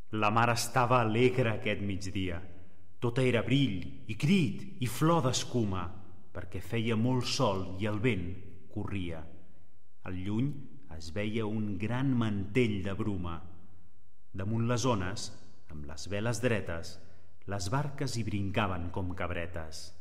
La mar estava alegre aquest migdia. Tota era brill i crit i flor d'escuma, perquè feia molt sol i el vent corria. Al lluny es veia un gran mantell de bruma. Damunt les ones, amb les veles dretes, les barques hi brincaven com cabretes.